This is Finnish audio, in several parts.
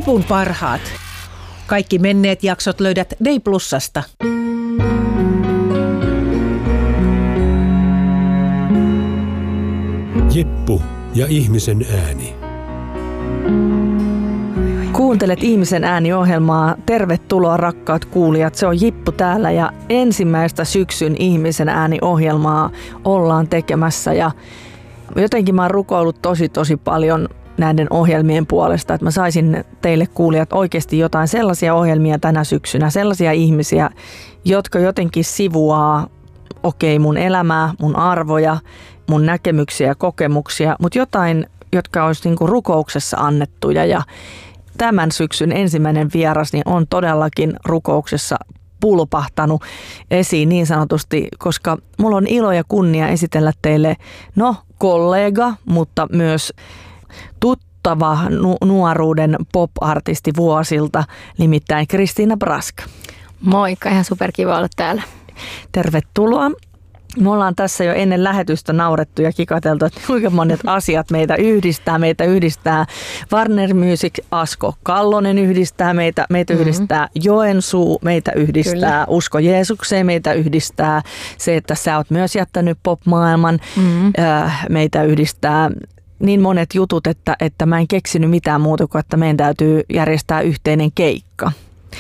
Jipun parhaat. Kaikki menneet jaksot löydät Day Plusasta. Jippu ja ihmisen ääni. Kuuntelet Ihmisen ääni-ohjelmaa. Tervetuloa rakkaat kuulijat. Se on Jippu täällä ja ensimmäistä syksyn Ihmisen ääni-ohjelmaa ollaan tekemässä. Ja jotenkin mä oon rukoillut tosi paljon näiden ohjelmien puolesta, että mä saisin teille kuulijat oikeasti jotain sellaisia ohjelmia tänä syksynä, sellaisia ihmisiä, jotka jotenkin sivuaa mun elämää, mun arvoja, mun näkemyksiä ja kokemuksia, mutta jotain, jotka olisi niin kuin rukouksessa annettuja. Ja tämän syksyn ensimmäinen vieras niin on todellakin rukouksessa pulpahtanut esiin niin sanotusti, koska mulla on ilo ja kunnia esitellä teille kollega, mutta myös tuttava nuoruuden pop-artisti vuosilta, nimittäin Christina Brask. Moikka, ihan superkiva olla täällä. Tervetuloa. Me ollaan tässä jo ennen lähetystä naurettu ja kikateltu, että kuinka monet asiat meitä yhdistää. Meitä yhdistää Warner Music, Asko Kallonen yhdistää meitä yhdistää Joensuu, meitä yhdistää Kyllä. Usko Jeesukseen, meitä yhdistää se, että sä oot myös jättänyt pop-maailman, meitä yhdistää niin monet jutut, että mä en keksinyt mitään muuta kuin, että meidän täytyy järjestää yhteinen keikka.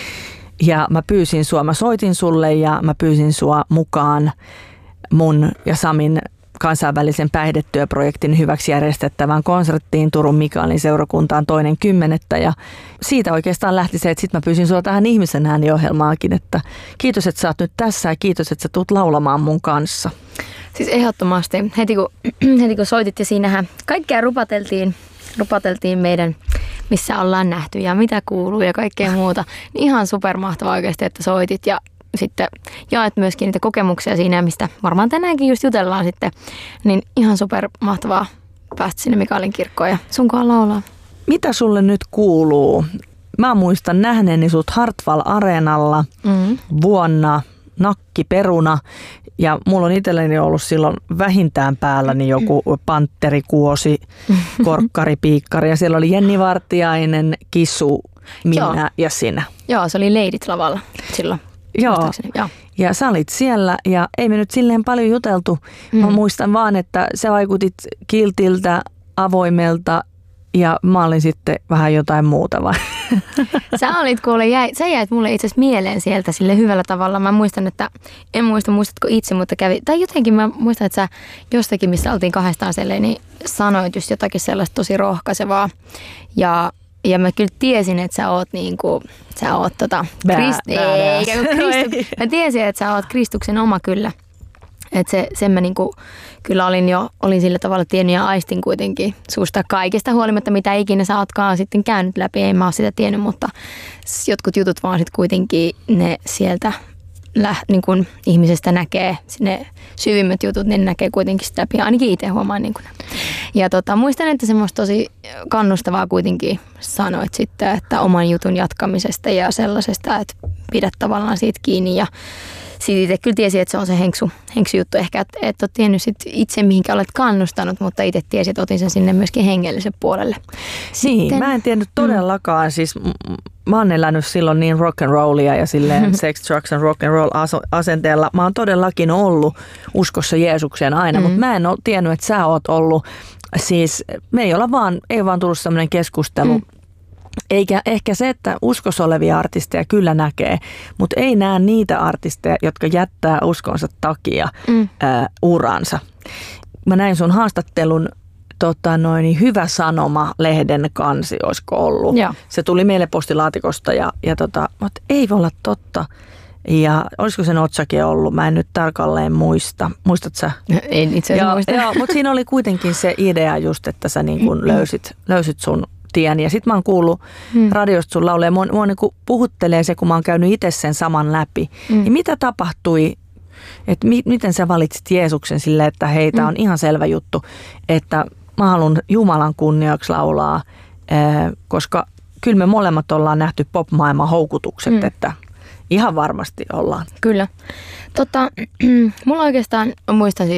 Ja mä soitin sulle ja mä pyysin sua mukaan mun ja Samin kansainvälisen päihdetyöprojektin hyväksi järjestettävään konserttiin Turun Mikaelin seurakuntaan 2.10. Ja siitä oikeastaan lähti se, että sit mä pyysin sua tähän Ihmisen ääni-ohjelmaakin, että kiitos, että sä oot nyt tässä ja kiitos, että sä tulet laulamaan mun kanssa. Siis ehdottomasti. Heti kun soitit ja siinähän kaikkea rupateltiin meidän, missä ollaan nähty ja mitä kuuluu ja kaikkea muuta. Niin ihan supermahtavaa oikeasti, että soitit ja sitten jaet myöskin niitä kokemuksia siinä, mistä varmaan tänäänkin just jutellaan sitten. Niin ihan supermahtavaa päästä sinne Mikaelin kirkkoon ja sunkaan laulaa. Mitä sulle nyt kuuluu? Mä muistan nähneeni sut Hartwall-areenalla vuonna nakkiperuna. Ja mulla on itselleni ollut silloin vähintään päälläni joku pantterikuosi, korkkaripiikkari ja siellä oli Jenni Vartiainen, Kisu, minä ja sinä. Joo, se oli Leidit lavalla silloin. Joo, ja sä olit siellä ja ei me nyt silleen paljon juteltu. Mä muistan vaan, että sä vaikutit kiltiltä, avoimelta ja mä olin sitten vähän jotain muuta vai? Sä jäit mulle itse asiassa mieleen sieltä sille hyvällä tavalla. Mä muistan, että en muistatko itse, mutta tai jotenkin mä muistan, että sä jostakin, missä oltiin kahdestaan silleen, niin sanoit just jotakin sellaista tosi rohkaisevaa. Ja mä kyllä tiesin, että sä oot mä tiesin, että sä oot Kristuksen oma kyllä. Että sen mä kyllä olin sillä tavalla tiennyt ja aistin kuitenkin susta kaikesta huolimatta, mitä ikinä sä ootkaan sitten käynyt läpi. En mä ole sitä tiennyt, mutta jotkut jutut vaan sitten kuitenkin ne sieltä niin kun ihmisestä näkee, ne syvimmät jutut, ne näkee kuitenkin sitä läpi. Ainakin itse huomaan. Niin kun. Ja muistan, että semmoista tosi kannustavaa kuitenkin sanoit sitten, että oman jutun jatkamisesta ja sellaisesta, että pidät tavallaan siitä kiinni ja siitä itse kyllä tiesi, että se on se henksu juttu. Ehkä et ole tiennyt sit itse, mihinkä olet kannustanut, mutta itse tiesi, että otin sen sinne myöskin hengellisen puolelle. Niin, mä en tiennyt todellakaan. Siis mä oon elänyt silloin niin rock and rollia ja silleen sex, drugs and rock and roll asenteella. Mä oon todellakin ollut uskossa Jeesukseen aina, mutta mä en ole tiennyt, että sä oot ollut. Siis me ei vaan tullut sellainen keskustelu. Eikä ehkä se, että uskossa olevia artisteja kyllä näkee, mutta ei näe niitä artisteja, jotka jättää uskonsa takia uransa. Mä näin sun haastattelun Hyvä Sanoma-lehden kansi, olisiko ollut. Ja. Se tuli meille postilaatikosta mutta ei voi olla totta. Ja olisiko sen otsake ollut? Mä en nyt tarkalleen muista. Muistat sä? En itse asiassa muista. Joo, mutta siinä oli kuitenkin se idea just, että sä niin kuin löysit sun tien. Ja sit mä oon kuullut radiosta sun laulee. Mua niin kuin puhuttelee se, kun mä oon käynyt itse sen saman läpi. Ja mitä tapahtui? Että miten sä valitsit Jeesuksen silleen, että hei, tää on ihan selvä juttu, että mä haluan Jumalan kunniaksi laulaa, koska kyllä me molemmat ollaan nähty pop-maailman houkutukset, että ihan varmasti ollaan. Kyllä. Mulla oikeastaan, muistan siis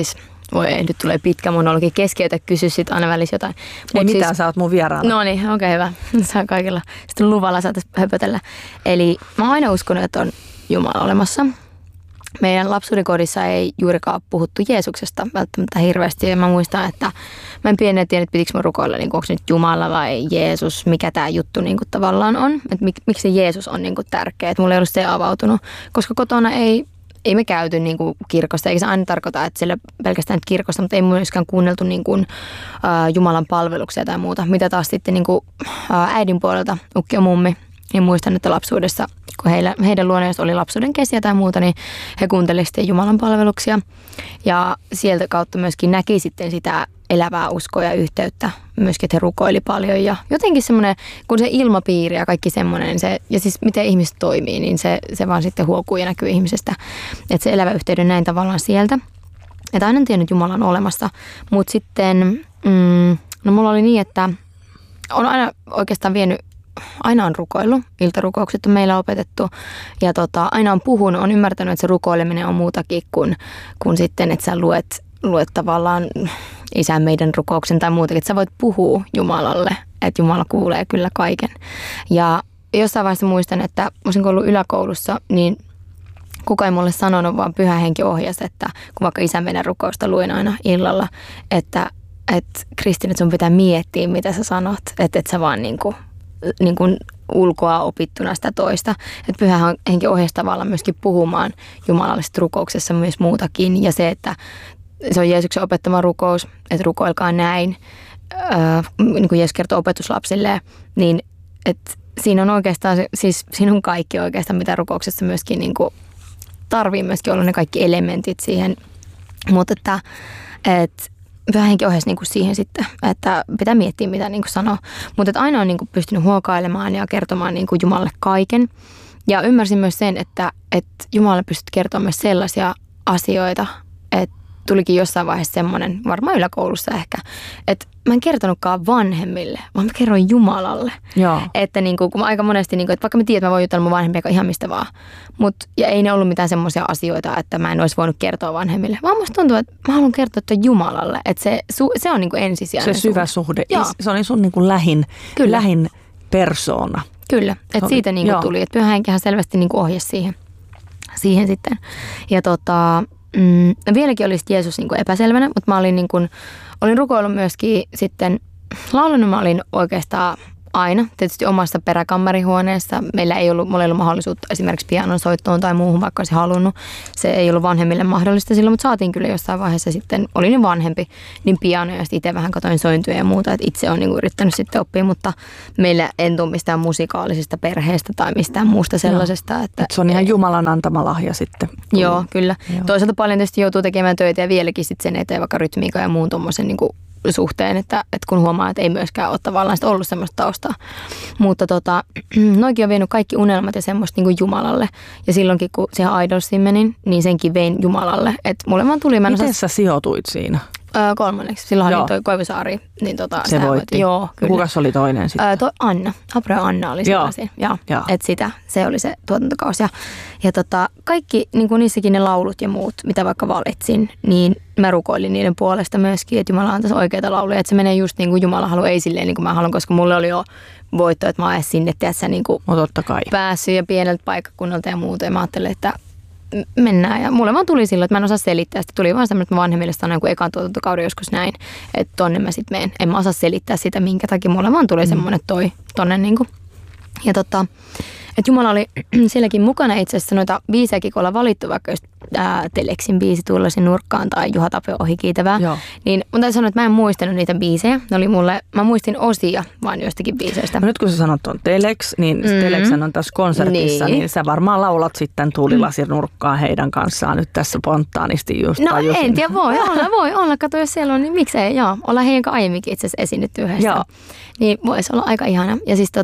Voi ei, nyt tulee pitkä monologi. Keskeytä, kysy sitten aina välissä jotain. Ei mitään, sä oot mun vieraana. No niin, okei, hyvä. Saa kaikilla. Sitten luvalla saataisiin höpötellä. Eli mä oon aina uskonut, että on Jumala olemassa. Meidän lapsuudenkodissa ei juurikaan puhuttu Jeesuksesta välttämättä hirveästi. Ja mä muistan, että mä en pienenä tiedä, että pitikö mä rukoilla, niin onko se nyt Jumala vai Jeesus, mikä tämä juttu niin kuin tavallaan on. Että miksi se Jeesus on niin kuin tärkeä. Että mulla ei ollut se avautunut, koska kotona ei me käyty niin kuin kirkosta, eikä se aina tarkoita, että siellä pelkästään kirkosta, mutta ei myöskään kuunneltu niin kuin, Jumalan palveluksia tai muuta. Mitä taas sitten niin kuin, äidin puolelta, ukki ja mummi, niin muistan, että lapsuudessa, kun heidän luona, jos oli lapsuuden kesiä tai muuta, niin he kuuntelivat sitten Jumalan palveluksia. Ja sieltä kautta myöskin näki sitten sitä elävää uskoa ja yhteyttä. Myöskin, että he rukoili paljon ja jotenkin semmoinen, kun se ilmapiiri ja kaikki semmoinen, niin se, ja siis miten ihmiset toimii, niin se vaan sitten huokuu ja näkyy ihmisestä. Että se elävä yhteyden näin tavallaan sieltä. Että aina en tiennyt, että Jumala on olemassa. Mutta sitten, no mulla oli niin, että on aina oikeastaan aina on rukoillut, iltarukoukset on meillä opetettu ja aina on puhunut, on ymmärtänyt, että se rukoileminen on muutakin kuin sitten, että sä luet tavallaan Isän meidän rukouksen tai muutakin, että sä voit puhua Jumalalle, että Jumala kuulee kyllä kaiken. Ja jossain vaiheessa muistan, että olisin ollut yläkoulussa, niin kukaan ei mulle sanonut, vaan Pyhä Henki ohjasi, että kun vaikka Isän meidän rukousta luin aina illalla, että Kristin, että sun pitää miettiä, mitä sä sanot, että et sä vaan niin kuin ulkoa opittuna sitä toista. Että Pyhä Henki ohjasi tavallaan myöskin puhumaan jumalallisessa rukouksessa myös muutakin. Ja se, että se on Jeesuksen opettama rukous, että rukoilkaa näin, niin kuin Jeesus kertoo opetuslapsille, niin että siinä on oikeastaan, siis siinä on kaikki oikeastaan, mitä rukouksessa myöskin niin kuin tarvii myöskin olla ne kaikki elementit siihen. Mutta että Pyhä Henki ohjasi niin kuin siihen sitten, että pitää miettiä, mitä niin kuin sanoo. Mutta aina on niin kuin pystynyt huokailemaan ja kertomaan niin kuin Jumalalle kaiken. Ja ymmärsin myös sen, että Jumalalle pystyt kertomaan myös sellaisia asioita, että tulikin jossain vaiheessa semmoinen, varmaan yläkoulussa ehkä, että mä en kertonutkaan vanhemmille, vaan mä kerroin Jumalalle. Joo. Että niin kuin, kun mä aika monesti, niin kuin, että vaikka mä tiedän, että mä voin jutella mun vanhempia ihan mistä vaan, ja ei ne ollut mitään semmoisia asioita, että mä en olisi voinut kertoa vanhemmille, vaan musta tuntuu, että mä haluan kertoa Jumalalle, että se on niin kuin ensisijainen se syvä suhde. Joo. Se on sun niin kuin lähin persoona. Kyllä, että siitä niin kuin tuli, että Pyhä Henkihän selvästi niin kuin ohjasi siihen sitten. Ja vieläkin oli Jeesus niin kuin epäselvänä, mutta mä olin, niin kuin, olin rukoillut myöskin sitten, laulanut mä olin oikeastaan aina, tietysti omassa peräkammarihuoneessa. Mulla ei ollut mahdollisuutta esimerkiksi pianon soittoon tai muuhun, vaikka olisi halunnut. Se ei ollut vanhemmille mahdollista silloin, mutta saatiin kyllä jossain vaiheessa sitten, olin niin vanhempi, niin piano ja sitten itse vähän katoin sointuja ja muuta, että itse olen niin kuin yrittänyt sitten oppia, mutta meillä en tule mistään musikaalisesta perheestä tai mistään muusta sellaisesta. Että se on ihan Jumalan antama lahja sitten. Joo, kyllä. Joo. Toisaalta paljon tietysti joutuu tekemään töitä ja vieläkin sitten sen eteen vaikka rytmiikan ja muun tuommoisen niin kuin suhteen, että kun huomaa, että ei myöskään ole tavallaan ollut semmoista taustaa. Mutta noikin on vienyt kaikki unelmat ja semmoista niin kuin Jumalalle. Ja silloinkin, kun siihen Idolsiin menin, niin senkin vein Jumalalle. Että mulle vaan tuli... Miten sä sijoituit siinä? Kolmanneksi. Silloinhan oli toi Koivusaari. Niin se voitti. Joo, kyllä. Kukas oli toinen sitten? Anna. Apro ja Anna oli sellaisia. Joo. Että se oli se tuotantokausi. Ja kaikki, niin kuin niissäkin ne laulut ja muut, mitä vaikka valitsin, niin mä rukoilin niiden puolesta myöskin, että Jumala antaisi oikeita lauluja. Että se menee just niin kuin Jumala haluaa, ei silleen niin kuin mä haluan, koska mulle oli jo voitto, että mä oon edes sinne, tiedätkö, niin kuin päässyt ja pieneltä paikkakunnalta ja muuta. Ja mä ajattelin, että mennään. Ja mulle vaan tuli silloin, että mä en osaa selittää. Sitten tuli vaan semmoinen, että mä vanhemmille sanoin, kun ekan tuotantokauden joskus näin, että tonne mä sit menen. En mä osaa selittää sitä, minkä takia mulle vaan tuli semmoinen, että tonne niinku. Ja että Jumala oli sielläkin mukana itse asiassa noita biisejäkin, kun ollaan valittu vaikka just Teleksin biisi Tullasin nurkkaan tai Juha Tapio ohi kiitävää. Joo. Niin mun täytyy sanoa, että mä en muistanut niitä biisejä. Ne oli mä muistin osia vaan joistakin biiseistä. No nyt kun sä sanot on Telex, niin Telexhän on tässä konsertissa, niin sä varmaan laulat sitten Tuulilasin nurkkaan heidän kanssaan nyt tässä spontaanisti just. No en tiedä, voi olla. Kato, jos siellä on, niin miksei, joo. Ollaan heidän kanssa aiemminkin itse asiassa esiinnytty yhdessä. Joo. Niin voisi olla aika ihana. Ja siis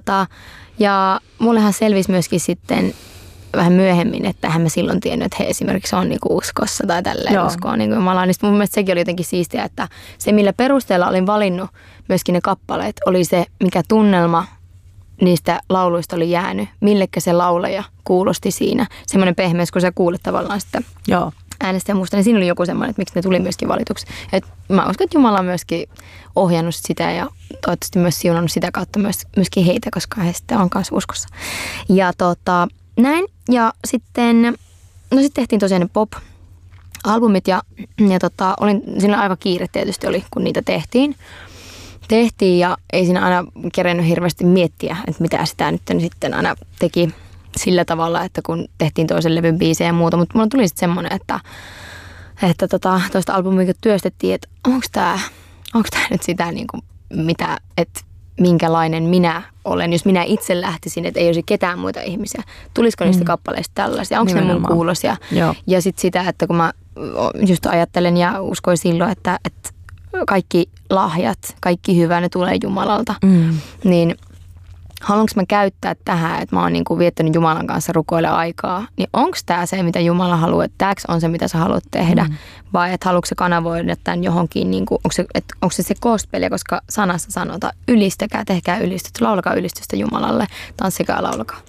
ja mullehan selvisi myöskin sitten vähän myöhemmin, että eihän mä silloin tiennyt, että he esimerkiksi on niinku uskossa tai tälleen uskoa niinku Jumalaa. Niin mun mielestä sekin oli jotenkin siistiä, että se millä perusteella olin valinnut myöskin ne kappaleet, oli se, mikä tunnelma niistä lauluista oli jäänyt, millekä se laulaja kuulosti siinä. Semmoinen pehmeys, kun sä kuulet tavallaan sitä. Joo. äänestää musta, niin siinä oli joku semmoinen, että miksi ne tuli myöskin valituksi. Et mä uskon, että Jumala on myöskin ohjannut sitä ja toivottavasti myös siunannut sitä kautta myöskin heitä, koska he sitten on kanssa uskossa. Ja näin. Ja sitten, tehtiin tosiaan ne pop-albumit ja olin, siinä aika kiire tietysti oli, kun niitä tehtiin ja ei siinä aina kerennyt hirveästi miettiä, että mitä sitä nyt sitten aina teki sillä tavalla, että kun tehtiin toisen levyn biisejä ja muuta, mutta mulla tuli sitten semmoinen, että toista albumia kun työstettiin, että onko tää nyt sitä niin kuin mitä, että minkälainen minä olen, jos minä itse lähtisin, että ei olisi ketään muita ihmisiä. Tulisiko niistä kappaleista tällaisia? Onko ne mun kuulosia? Ja sitten sitä, että kun mä just ajattelen ja uskoin silloin, että kaikki lahjat, kaikki hyvä, ne tulee Jumalalta, niin haluanko mä käyttää tähän, että mä oon niinku viettänyt Jumalan kanssa rukoille aikaa, niin onko tämä se, mitä Jumala haluaa, että tämäks on se, mitä sä haluat tehdä, vai että haluatko sä kanavoida tämän johonkin, niinku, onko se gospel, koska sanassa sanotaan, ylistäkää, tehkää ylistystä, laulakaa ylistystä Jumalalle, tanssikaa ja laulakaa.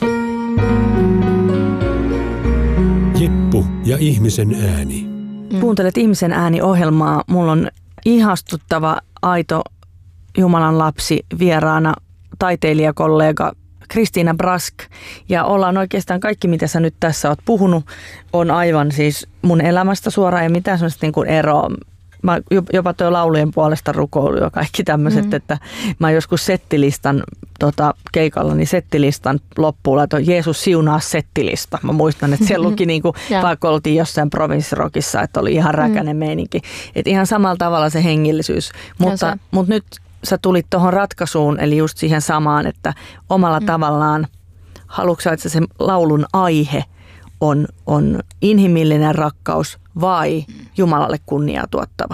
Jippu ja ihmisen ääni. Kuuntelet Ihmisen ääni-ohjelmaa. Mulla on ihastuttava, aito Jumalan lapsi vieraana, taiteilijakollega Kristiina Brask. Ja ollaan oikeastaan kaikki, mitä sä nyt tässä oot puhunut, on aivan siis mun elämästä suoraan ja mitään sellaista niin kuin eroa. Mä jopa tuo laulujen puolesta rukoilu ja kaikki tämmöiset, että mä joskus settilistan keikalla, niin settilistan loppuun laitoin Jeesus siunaa settilista. Mä muistan, että siellä luki niin kuin, vaikka oltiin jossain provinssirokissa, että oli ihan räkäinen meininki. Että ihan samalla tavalla se hengillisyys. Mutta nyt sä tulit tuohon ratkaisuun, eli just siihen samaan, että omalla tavallaan, haluatko sä, että se laulun aihe on inhimillinen rakkaus vai Jumalalle kunniaa tuottava?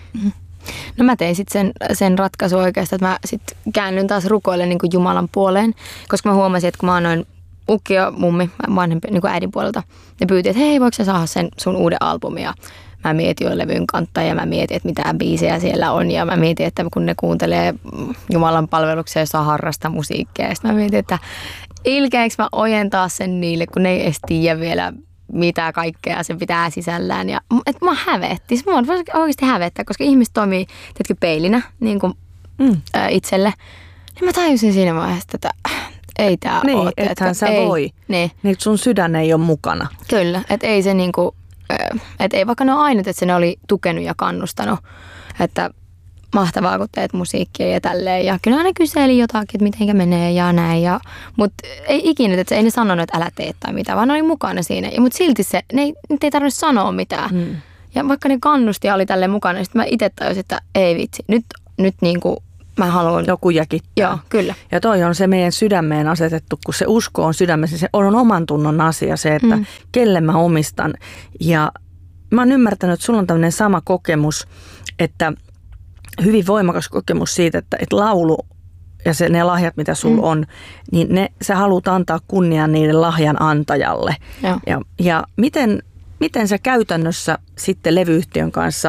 No mä tein sitten sen ratkaisun oikeastaan, että mä sitten käännyn taas rukoille niin kuin Jumalan puoleen, koska mä huomasin, että kun mä annoin ukki ja mummi vanhempi niin kuin äidin puolelta, ne pyyti, että hei, voiko sä saada sen sun uuden albumin? Ja mä mietin jo levyn kantta ja mä mietin, että mitä biisejä siellä on ja mä mietin, että kun ne kuuntelee Jumalan palveluksia, jossa harrasta musiikkia, ja sitten mä mietin, että ilkeäks mä ojentaa sen niille, kun ne ei edes tiedä vielä mitä kaikkea se pitää sisällään. Ja että mä hävetti. Mua oikeasti hävettää, koska ihmiset toimii peilinä niin kuin, itselle. Niin mä tajusin siinä vaiheessa, että ei tää niin, ole. Ethän sä voi. Niin, sun sydän ei ole mukana. Kyllä, että ei se niinku, että ei vaikka ne ole ainut, että se ne oli tukenut ja kannustanut, että mahtavaa, kun teet musiikkia ja tälleen. Ja kyllä ne kyseli jotakin, että mitenkä menee ja näin. Mutta ei ikinä, että ei ne sanonut, että älä tee tai mitään, vaan ne oli mukana siinä. Mutta silti ne ei tarvinnut sanoa mitään. Ja vaikka ne kannusti ja oli tälleen mukana, niin sitten mä itse tajusin, että ei vitsi, nyt niinku mä haluan. Joku jäkittää. Joo, kyllä. Ja toi on se meidän sydämeen asetettu, kun se usko on sydämessä, se on oman tunnon asia se, että kelle mä omistan. Ja mä oon ymmärtänyt, että sulla on tämmöinen sama kokemus, että hyvin voimakas kokemus siitä, että laulu ja ne lahjat, mitä sulla on, niin sä haluat antaa kunnian niiden lahjan antajalle. Ja miten sä käytännössä sitten levyyhtiön kanssa,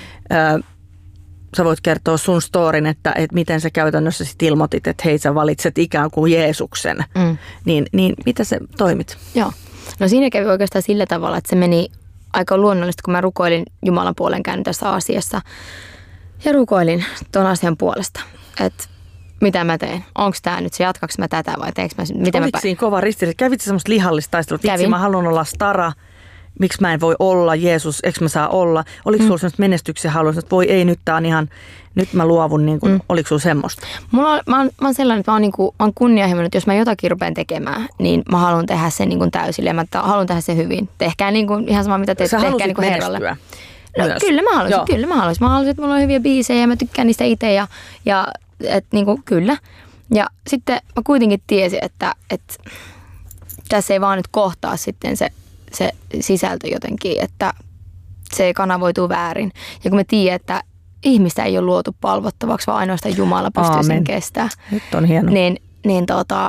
sä voit kertoa sun storin, että miten sä käytännössä sit ilmoitit, että hei sä valitset ikään kuin Jeesuksen, niin mitä sä toimit? Joo, no siinä kävi oikeastaan sillä tavalla, että se meni aika luonnollisesti, kun mä rukoilin Jumalan puolen käynyt tässä asiassa. Ja rukoilin tuon asian puolesta, että mitä mä teen. Onko tämä nyt se, jatkaks mä tätä vai teekö mä miten oliko siinä kova ristiriita? Kävitkö semmoista lihallista taistelua? Vitsi, mä haluan olla stara. Miksi mä en voi olla? Jeesus, eikö mä saa olla? Oliko sulla semmoista menestyksen haluaa, että voi ei, nyt tää on ihan, nyt mä luovun, niin kuin, oliko sulla semmoista? Mä oon sellainen, että mä oon kunnianhimoinen, että jos mä jotakin rupean tekemään, niin mä haluan tehdä sen niin kuin täysille ja mä haluan tehdä sen hyvin. Tehkää niin kuin, ihan sama mitä teet, tehkää niin kuin Herralle. No, kyllä mä haluaisin. Mä haluaisin, että mulla on hyviä biisejä ja mä tykkään niistä itse ja et, niin kuin, kyllä. Ja sitten mä kuitenkin tiesin, että tässä ei vaan nyt kohtaa sitten se sisältö jotenkin, että se kanavoituu väärin. Ja kun me tiedän, että ihmistä ei ole luotu palvottavaksi, vaan ainoastaan Jumala pystyy sen kestämään. Nyt on hieno. Niin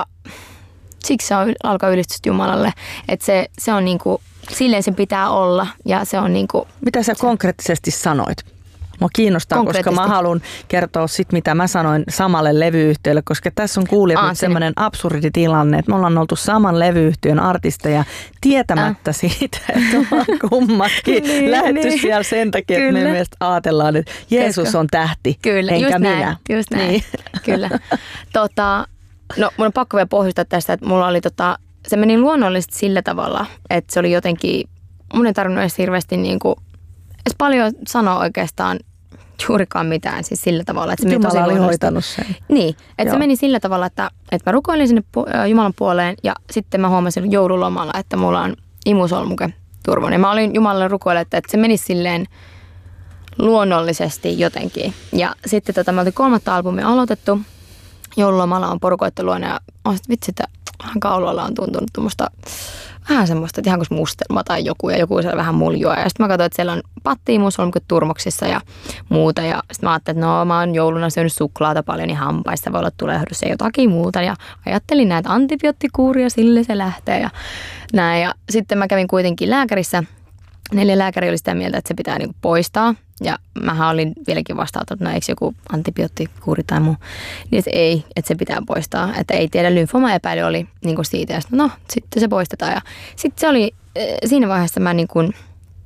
siksi se alkaa ylistystä Jumalalle. Että se on niinku, silleen sen pitää olla ja se on niinku. Mitä sä konkreettisesti sanoit? Mua kiinnostaa, koska mä haluan kertoa sit, mitä mä sanoin samalle levyyhtiölle, koska tässä on kuulijat nyt semmoinen absurdi tilanne, että me ollaan oltu saman levyyhtiön artisteja tietämättä siitä, että ollaan kummatkin lähetty siellä sen takia, että me mielestä ajatellaan, että Jeesus on tähti, enkä minä. Just näin, niin. Kyllä. No mun on pakko vielä pohjustaa tästä, että mulla oli se meni luonnollisesti sillä tavalla, että se oli jotenkin, mun ei tarvinnut edes hirveästi niinku, edes paljon sanoa oikeastaan juurikaan mitään, siis sillä tavalla, että se meni tosi oli hoitanut sen. Niin, että se meni sillä tavalla, että mä rukoilin sinne Jumalan puoleen ja sitten mä huomasin joululomalla, että mulla on imusolmuke turvon. Ja mä olin Jumalalle rukoille, että se menisi silleen luonnollisesti jotenkin. Ja sitten mä olin 3. albumia aloitettu. Joululomalla on porukoitten luona ja on sitten vitsi, että kaulalla on tuntunut tuommoista vähän semmoista, että ihan kuin mustelma tai joku ja joku siellä vähän muljua. Ja sitten mä katsoin, että siellä on patti-imusolmukot turmoksissa ja muuta. Ja sitten mä ajattelin, että no mä oon jouluna syönyt suklaata paljon, niin hampaista voi olla tulehdus ja jotakin muuta. Ja ajattelin näitä antibioottikuuria, sille se lähtee ja näin. Ja sitten mä kävin kuitenkin lääkärissä. 4 lääkäriä oli sitä mieltä, että se pitää niinku poistaa. Ja mähän olin vieläkin vastaanottanut, että no eikö joku antibioottikuuri tai muu. Niin että ei, että se pitää poistaa. Että ei tiedä, lymfoma-epäily oli niinku siitä. Ja sitten, no, sitten se poistetaan. Ja sitten se oli, siinä vaiheessa mä niin kuin,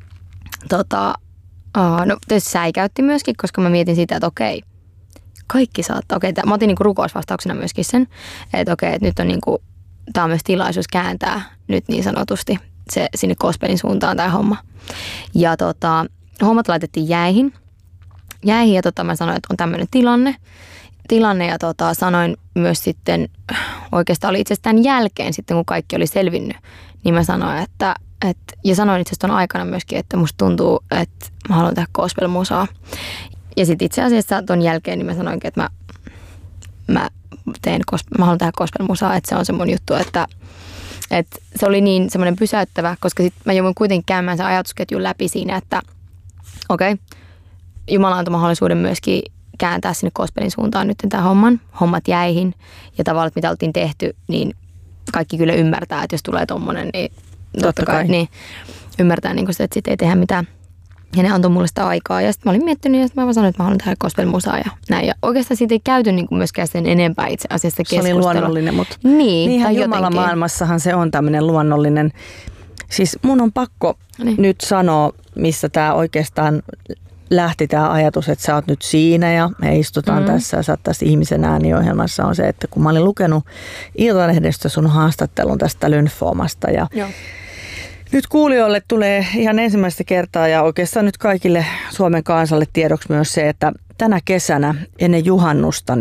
no tietysti säikäytti myöskin, koska mä mietin sitä, että okei, kaikki saattaa. Okei, mä otin niinku rukousvastauksena myöskin sen, että okei, että nyt on niinku, tää on myös tilaisuus kääntää nyt niin sanotusti se sinne gospelin suuntaan tämä homma. Ja hommat laitettiin jäihin ja mä sanoin, että on tämmöinen tilanne ja sanoin myös sitten, oikeastaan oli itse asiassa tämän jälkeen sitten, kun kaikki oli selvinnyt, niin mä sanoin, ja sanoin itse asiassa ton aikana myöskin, että musta tuntuu, että mä haluan tehdä gospel-musaa. Ja sitten itse asiassa ton jälkeen niin mä sanoinkin, että mä haluan tehdä gospel-musaa, että se on se mun juttu, että se oli niin semmoinen pysäyttävä, koska sitten mä jouduin kuitenkin käymään sen ajatusketjun läpi siinä, että okei, Jumala antoi mahdollisuuden myöskin kääntää sinne gospelin suuntaan nyt tämän hommat jäihin ja tavallaan, mitä oltiin tehty, niin kaikki kyllä ymmärtää, että jos tulee tommonen, niin totta kai. Niin ymmärtää, niin sitä, että sitten ei tehdä mitään. Ja ne antoi mulle sitä aikaa. Ja sitten mä olin miettinyt ja sitten mä vaan sanoin, että mä haluan tehdä gospel-musaa ja näin. Ja oikeastaan siitä ei käyty niin kuin myöskään sen enempää itse asiassa keskustelua. Se oli luonnollinen, mutta niinhän Jumalan maailmassahan se on tämmöinen luonnollinen. Siis mun on pakko nyt sanoa, missä tämä oikeastaan lähti tämä ajatus, että sä oot nyt siinä ja me istutaan tässä ja sä oot tässä Ihmisen ääni-ohjelmassa on se, että kun mä olin lukenut Iltalehdestä sun haastattelun tästä lymfoomasta ja nyt kuulijoille tulee ihan ensimmäistä kertaa ja oikeastaan nyt kaikille Suomen kansalle tiedoksi myös se, että tänä kesänä ennen juhannusta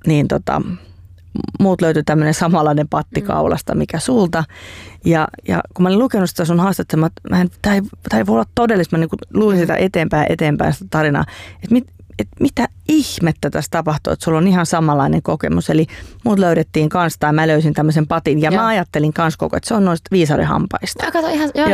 muut löytyi tämmöinen samanlainen patti kaulasta, mikä sulta. Ja kun mä olin lukenut sitä sun haastattelua, tämä ei voi olla todellista, mä niin luin sitä eteenpäin sitä tarinaa, että mitä ihmettä tässä tapahtuu, että sulla on ihan samanlainen kokemus. Eli muut löydettiin kanssa tai mä löysin tämmöisen patin ja mä ajattelin kanssa koko, että se on noista viisarihampaista. Kato, ihan,